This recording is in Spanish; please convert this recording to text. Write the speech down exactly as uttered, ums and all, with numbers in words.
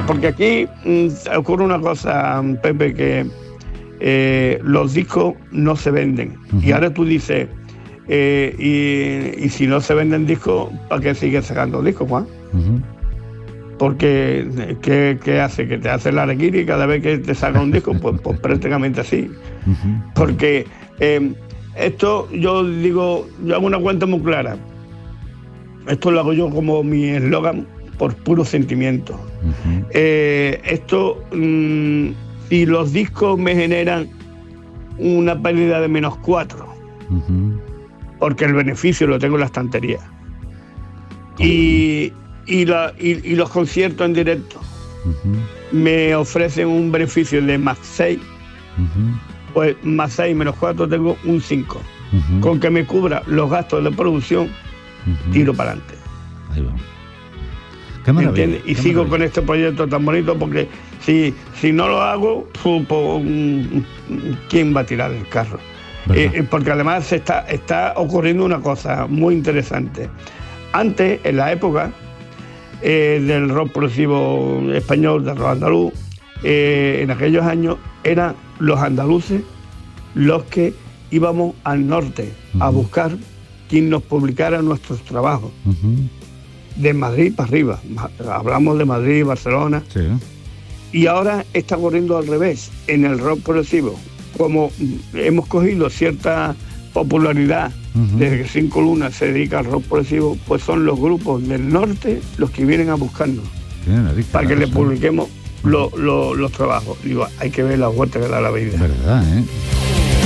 porque aquí mmm, ocurre una cosa, Pepe, que eh, los discos no se venden. Uh-huh. Y ahora tú dices, eh, y, y si no se venden discos, ¿para qué sigues sacando discos, Juan? Uh-huh. Porque, ¿qué, ¿qué hace? ¿Que te hace la araquiri cada vez que te saca un disco? Pues, pues prácticamente así. Uh-huh. Porque eh, esto, yo digo, yo hago una cuenta muy clara. Esto lo hago yo como mi eslogan, por puro sentimiento. Uh-huh. Eh, esto, mmm, si los discos me generan una pérdida de menos cuatro, uh-huh. porque el beneficio lo tengo en la estantería. Uh-huh. Y... Y, la, y, y los conciertos en directo uh-huh. me ofrecen un beneficio de más seis, uh-huh. pues más seis menos cuatro tengo un cinco. Uh-huh. Con que me cubra los gastos de producción, uh-huh. tiro para adelante. Ahí va. Qué maravilla. ¿Entiendes? Y qué sigo maravilla. con este proyecto tan bonito porque si, si no lo hago, pues, ¿quién va a tirar el carro? Eh, porque además está, está ocurriendo una cosa muy interesante. Antes, en la época, Eh, del rock progresivo español, del rock andaluz, eh, en aquellos años eran los andaluces los que íbamos al norte uh-huh. a buscar quien nos publicara nuestros trabajos. Uh-huh. De Madrid para arriba, hablamos de Madrid, Barcelona. Sí. Y ahora está corriendo al revés, en el rock progresivo. Como hemos cogido cierta popularidad uh-huh. desde que Cinco Lunas se dedica al rock progresivo, pues son los grupos del norte los que vienen a buscarnos para que le publiquemos uh-huh. lo, lo, los trabajos. Digo, hay que ver la vuelta que da la vida. Verdad, ¿eh?